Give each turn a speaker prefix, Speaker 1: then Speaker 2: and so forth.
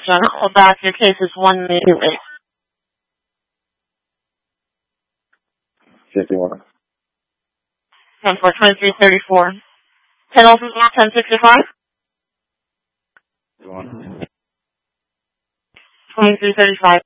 Speaker 1: trying to call back. Your case is 188.
Speaker 2: 51.
Speaker 1: 10-4-23-34. 10 also 1065.
Speaker 2: 51.
Speaker 1: 2335.